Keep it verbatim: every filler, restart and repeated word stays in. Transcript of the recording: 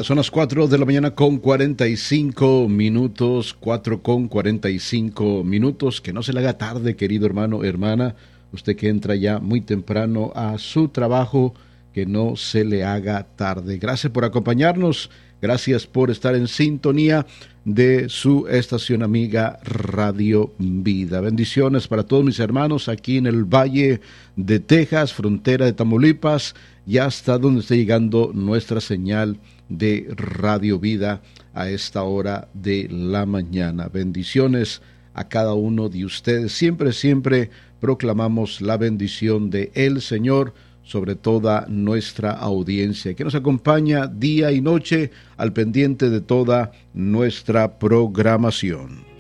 son las cuatro de la mañana con cuarenta y cinco minutos, cuatro con cuarenta y cinco minutos. Que no se le haga tarde, querido hermano, hermana. Usted que entra ya muy temprano a su trabajo, que no se le haga tarde. Gracias por acompañarnos, gracias por estar en sintonía de su estación amiga Radio Vida. Bendiciones para todos mis hermanos aquí en el Valle de Texas, frontera de Tamaulipas, y hasta donde esté llegando nuestra señal de Radio Vida a esta hora de la mañana. Bendiciones a cada uno de ustedes. Siempre, siempre proclamamos la bendición de el Señor sobre toda nuestra audiencia, que nos acompaña día y noche al pendiente de toda nuestra programación.